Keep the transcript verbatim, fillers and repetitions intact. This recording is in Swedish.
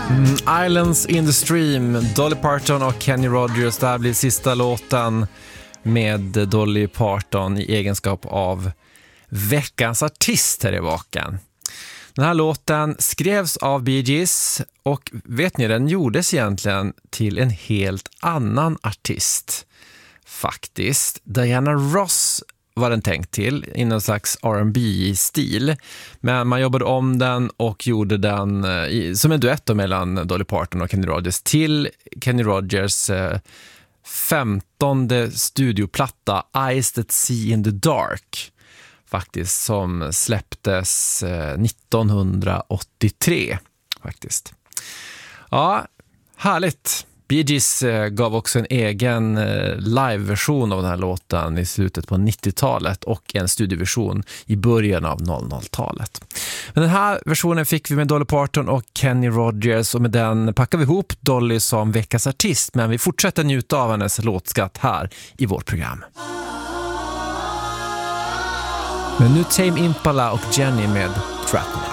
Mm, Islands in the Stream, Dolly Parton och Kenny Rogers. Det här blir sista låten med Dolly Parton i egenskap av veckans artist här i vaken. Den här låten skrevs av Bee Gees och vet ni, den gjordes egentligen till en helt annan artist. Faktiskt. Diana Ross var den tänkt till i någon slags R and B-stil. Men man jobbade om den och gjorde den i, som en duett mellan Dolly Parton och Kenny Rogers till Kenny Rogers eh, femtonde studioplatta Eyes That See in the Dark. Faktiskt, som släpptes eh, nittonhundraåttiotre faktiskt. Ja, härligt. Bee Gees gav också en egen live-version av den här låten i slutet på nittiotalet och en studioversion i början av noll noll-talet. Men den här versionen fick vi med Dolly Parton och Kenny Rogers och med den packar vi ihop Dolly som veckans artist, men vi fortsätter njuta av hennes låtskatt här i vårt program. Men nu Tame Impala och Jenny med Trap.